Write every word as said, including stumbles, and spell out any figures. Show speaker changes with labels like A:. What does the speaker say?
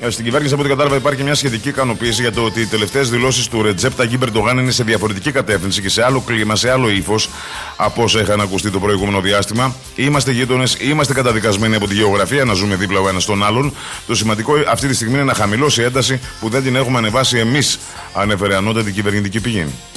A: Στην κυβέρνηση, από ό,τι κατάλαβα, υπάρχει μια σχετική ικανοποίηση για το ότι οι τελευταίες δηλώσεις του Ρετζέπ Ταγιίπ Ερντογάν είναι σε διαφορετική κατεύθυνση και σε άλλο κλίμα, σε άλλο ύφος από όσα είχαν ακουστεί το προηγούμενο διάστημα. Είμαστε γείτονες, είμαστε καταδικασμένοι από τη γεωγραφία να ζούμε δίπλα ο ένας στον άλλον. Το σημαντικό αυτή τη στιγμή είναι να χαμηλώσει η ένταση που δεν την έχουμε ανεβάσει εμείς, ανέφερε ανώτατη κυβερνητική πηγή.